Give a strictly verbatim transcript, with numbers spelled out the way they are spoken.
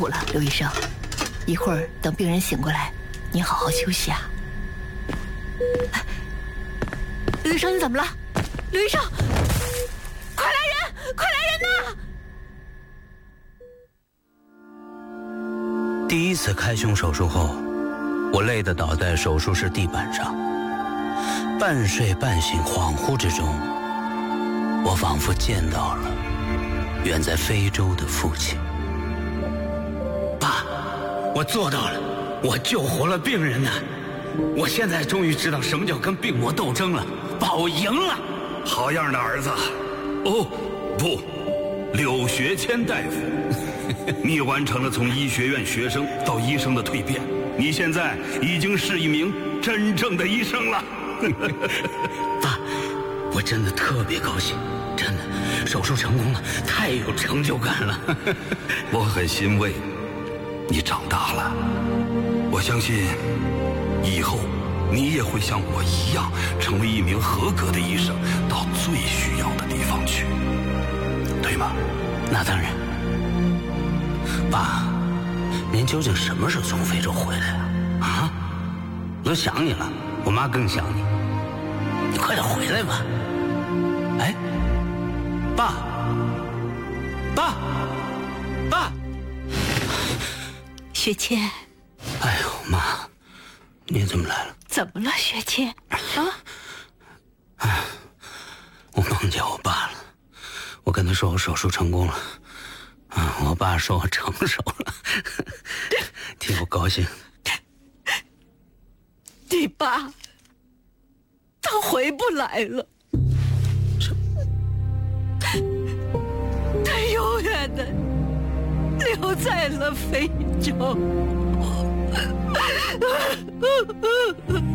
苦了，刘医生，一会儿等病人醒过来，您好好休息啊。刘医生，你怎么了？刘医生，快来人，快来人呐！ 第一次开胸手术后，我累得倒在手术室地板上，半睡半醒，恍惚之中，我仿佛见到了远在非洲的父亲。 爸，我做到了，我救活了病人呢！我现在终于知道什么叫跟病魔斗争了。爸，我赢了！ 好样的儿子！哦，不，柳学谦大夫，你完成了从医学院学生到医生的蜕变，你现在已经是一名真正的医生了。 爸，我真的特别高兴，真的，手术成功了，太有成就感了。 我很欣慰，你长大了，我相信以后你也会像我一样，成为一名合格的医生，到最需要的地方去，对吗？ 那当然。 爸，您究竟什么时候从非洲回来啊？ 啊？我都想你了，我妈更想你。你快点回来吧。 哎，爸，爸，爸， 学谦， 哎呦妈，你怎么来了？ 怎么了，学谦？啊？ 我梦见我爸了，我跟他说我手术成功了，啊，我爸说我成熟了，替我高兴。 你爸，他回不来了，他永远的留在了非洲。